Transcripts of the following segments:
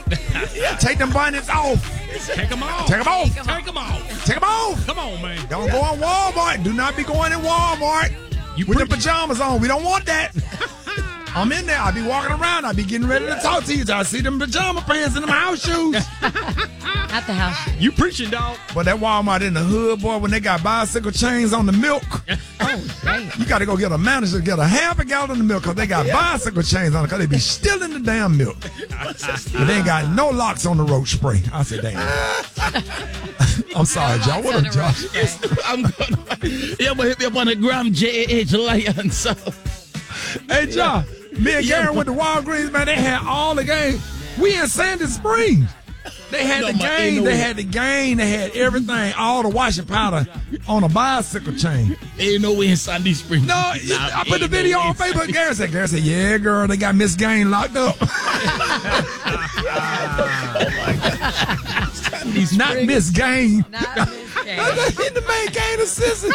Yeah, take them bonnets off. Take them off. Take them off. Take them off. Take them off. Come on, man. Don't go in Walmart. Do not be going in Walmart with the pajamas on. We don't want that. I'm in there. I be walking around. I be getting ready to talk to you. I see them pajama pants and them house shoes. At the house. You preaching, dog. But that Walmart in the hood, boy, when they got bicycle chains on the milk. Oh, damn. You got to go get a manager to get a half a gallon of the milk because they got bicycle chains on it because they be stealing the damn milk. But they ain't got no locks on the roach spray. I said, damn. I'm sorry, Joe. What up, Josh? I'm gonna hit me up on the gram, JAH Lion. So. Hey, Josh, me and Garen went to Walgreens, man. They had all the games. We in Sandy Springs. They had the game. They had the game. They had everything. All the washing powder on a bicycle chain. Ain't no way in Sandy Springs. No, I put the video on Facebook. Garen said, yeah, girl, they got Miss Gain locked up. Not Miss Gain. Not Miss Gain. The main Gain assistant.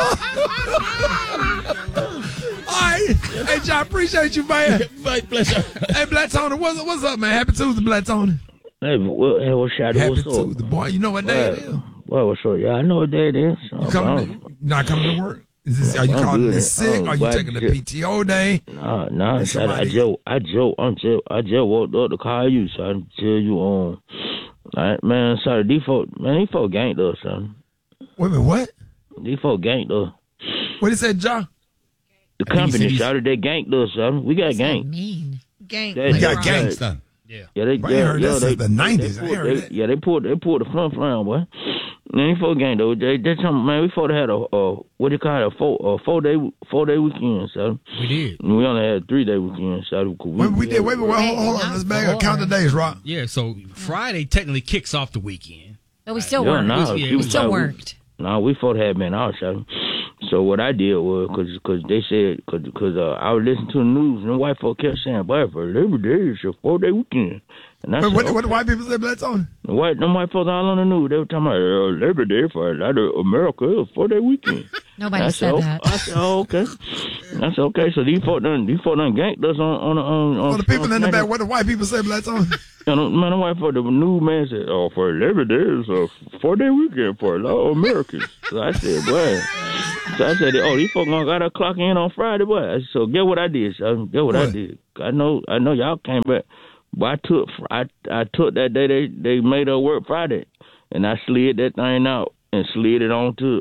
All right. Hey, John, appreciate you, man. My pleasure. Hey, Black Tony, what's up, man? Happy Tuesday, Black Tony. Hey, what's Shadow? Happy What's up? Tuesday, boy. You know what day it is? Well, what's up? Yeah, I know what day it is. You not coming to work? Are you calling in sick? Are you taking the PTO day? Nah, Shadow. I just walked up to call you, so I can tell you man, sorry, these folk ganked us, son. Wait a minute, what? These folk ganked us. What did said, John? The company shouted they ganked us, son. We got ganked. Mean. We got ganked, son. Yeah, I heard that since the 90s. They pulled the front round, boy. Man, these folk ganked though. They talking, man, we thought had a what do you call it, a four day weekend, son. We did. We only had 3 day weekend, son. We did. Wait, hold on. Let's back up. Count the days, Rock. Yeah, so Friday technically kicks off the weekend. But we still worked. We still worked. No, we thought had been out, son. So what I did was, because they said, because I was listening to the news, and the white folk kept saying, boy, for Labor Day, it's a 4 day weekend. And I said, what the white people say, Black Tony? The white folks all on the news, they were talking about Labor Day for a lot of America, it's a 4 day weekend. Nobody said that. I said, oh, okay. I said, okay, so these folk done ganked us on the people in the back, what the white people say, Black Tony? Man, the white folk, the news man said, oh, for Labor Day, it's a 4 day weekend for a lot of Americans. So I said, boy. So I said, oh, these folks gotta clock in on Friday, boy. So get what I did, son. Get what I did. I know y'all came back, but I took that day they made her work Friday, and I slid that thing out and slid it onto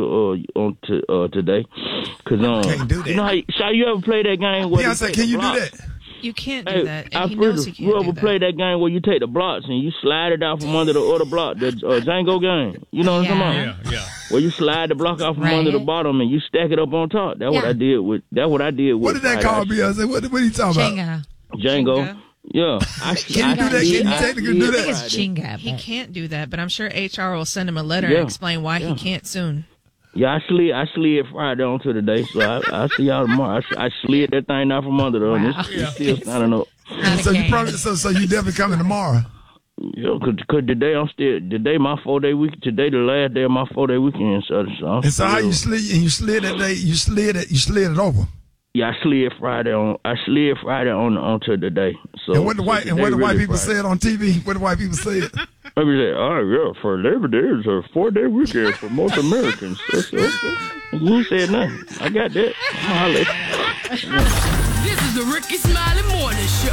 today. Cause can't do that. You know how you ever play that game? Yeah, I said, can you do that? You can't do that. And he knows he can't you ever play that game where you take the blocks and you slide it out from under the other block, the Django game? You know what I'm talking about? Yeah. Where you slide the block out from under the bottom and you stack it up on top. That's what I did with. What did that call me? I said, what are you talking about? Django. Yeah. Can you do that? Can you technically do that? It's Chinga. He can't do that, but I'm sure HR will send him a letter and explain why he can't soon. Yeah, I slid Friday on to the day, so I see y'all tomorrow. I slid that thing out from under there, and it's still standing up. So you probably, so you definitely coming tomorrow. Yeah, cause today my 4 day week. Today the last day of my 4 day weekend. So and so how you slid that day? You slid it over. Yeah, I slid Friday onto the day. So and what the white people said on TV? What the white people said? I mean, for Labor Day, it's a 4 day weekend for most Americans. You said nothing. I got that. This is the Ricky Smiley Morning Show.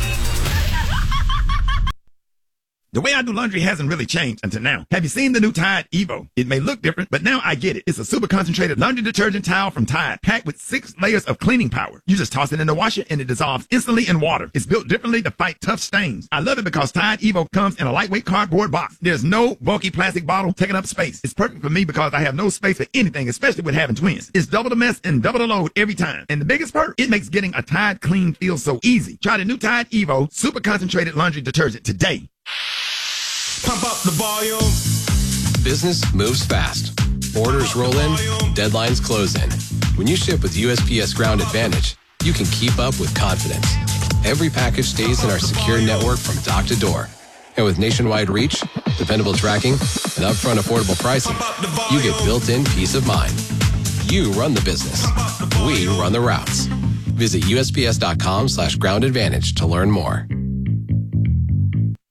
The way I do laundry hasn't really changed until now. Have you seen the new Tide Evo? It may look different, but now I get it. It's a super concentrated laundry detergent towel from Tide, packed with 6 layers of cleaning power. You just toss it in the washer and it dissolves instantly in water. It's built differently to fight tough stains. I love it because Tide Evo comes in a lightweight cardboard box. There's no bulky plastic bottle taking up space. It's perfect for me because I have no space for anything, especially with having twins. It's double the mess and double the load every time. And the biggest perk, it makes getting a Tide clean feel so easy. Try the new Tide Evo super concentrated laundry detergent today. Pump up the volume. Business moves fast. Orders roll in, deadlines close in. When you ship with USPS Ground Advantage, you can keep up with confidence. Every package stays in our secure network from dock to door. And with nationwide reach, dependable tracking, and upfront affordable pricing, you get built-in peace of mind. You run the business. We run the routes. Visit USPS.com/groundadvantage to learn more.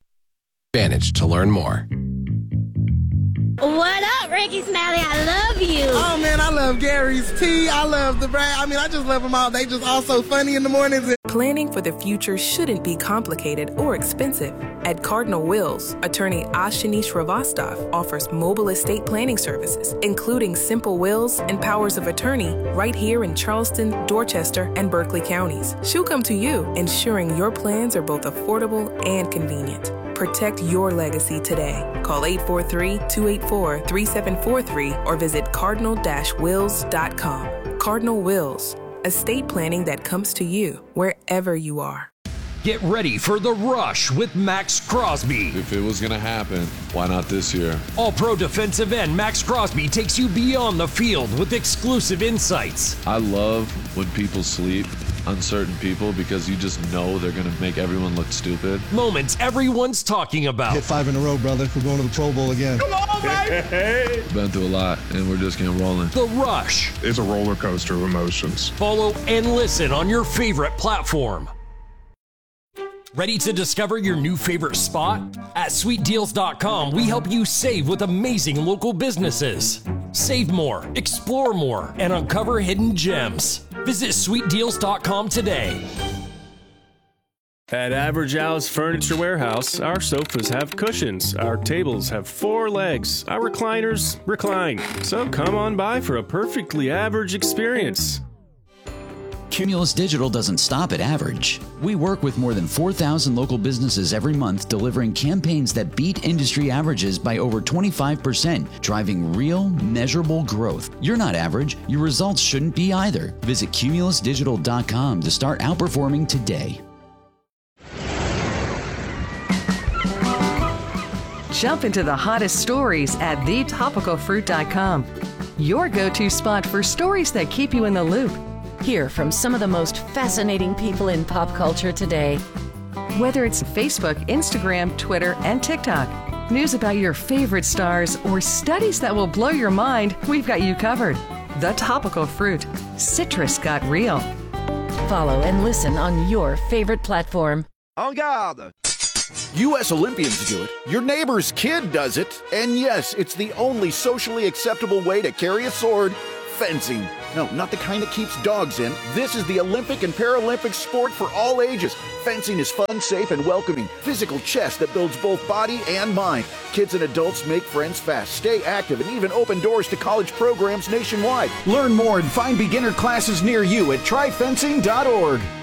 Advantage to learn more. What up, Ricky Smiley? I love you. Oh, man, I love Gary's tea. I love the brand. I mean, I just love them all. They just all so funny in the mornings. Planning for the future shouldn't be complicated or expensive. At Cardinal Wills, attorney Ashini Shrivastava offers mobile estate planning services, including simple wills and powers of attorney right here in Charleston, Dorchester, and Berkeley counties. She'll come to you, ensuring your plans are both affordable and convenient. Protect your legacy today. Call 843-284-3743 or visit cardinal-wills.com. Cardinal Wills, estate planning that comes to you wherever you are. Get ready for The Rush with Max Crosby. If it was going to happen, why not this year? All-pro defensive end Max Crosby takes you beyond the field with exclusive insights. I love when people sleep, uncertain people, because you just know they're going to make everyone look stupid. Moments everyone's talking about. Hit 5 in a row, brother. We're going to the Pro Bowl again. Come on, baby! Been through a lot, and we're just getting rolling. The Rush. It's a roller coaster of emotions. Follow and listen on your favorite platform. Ready to discover your new favorite spot? At sweetdeals.com, we help you save with amazing local businesses. Save more, explore more, and uncover hidden gems. Visit sweetdeals.com today. At Average Al's Furniture Warehouse, our sofas have cushions, our tables have 4 legs, our recliners recline. So come on by for a perfectly average experience. Cumulus Digital doesn't stop at average. We work with more than 4,000 local businesses every month, delivering campaigns that beat industry averages by over 25%, driving real, measurable growth. You're not average. Your results shouldn't be either. Visit cumulusdigital.com to start outperforming today. Jump into the hottest stories at thetopicalfruit.com. Your go-to spot for stories that keep you in the loop. Hear from some of the most fascinating people in pop culture today. Whether it's Facebook, Instagram, Twitter, and TikTok, news about your favorite stars, or studies that will blow your mind, we've got you covered. The Topical Fruit. Citrus got real. Follow and listen on your favorite platform. En garde! U.S. Olympians do it. Your neighbor's kid does it. And yes, it's the only socially acceptable way to carry a sword. Fencing. No, not the kind that keeps dogs in. This is the Olympic and Paralympic sport for all ages. Fencing is fun, safe, and welcoming. Physical chess that builds both body and mind. Kids and adults make friends fast, stay active, and even open doors to college programs nationwide. Learn more and find beginner classes near you at tryfencing.org.